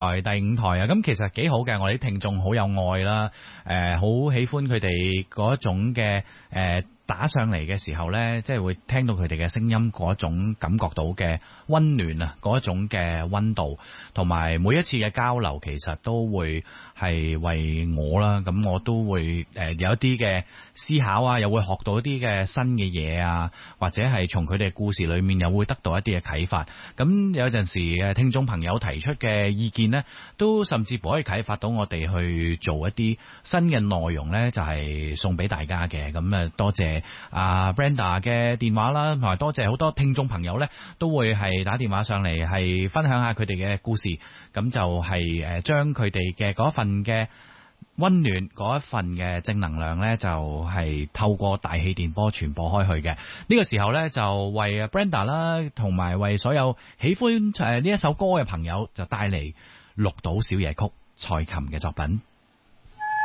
第五台啊，咁其實幾好嘅，我哋啲聽眾好有愛啦，好喜歡佢哋嗰種嘅打上嚟嘅時候呢，即係會聽到佢哋嘅聲音嗰種感覺到嘅溫暖啊，嗰一種嘅溫度，同埋每一次嘅交流其實都會係為我啦，咁我都會有一啲嘅思考啊，又會學到一啲嘅新嘅嘢啊，或者係從佢哋故事裏面又會得到一啲嘅啟發。咁有陣時聽眾朋友提出嘅意見呢，都甚至乎可以啟發到我哋去做一啲新嘅內容呢，就係送俾大家嘅。咁多謝阿 Brenda 嘅電話啦，同埋多謝好多聽眾朋友呢，都會係打電話上嚟係分享下佢哋嘅故事，咁就係將佢哋嘅嗰一份嘅溫暖，嗰一份嘅正能量呢，就係透過大氣電波傳播開去嘅。呢個時候呢，就為 Brenda 啦，同埋為所有喜歡呢一首歌嘅朋友，就帶嚟綠島小夜曲蔡琴嘅作品。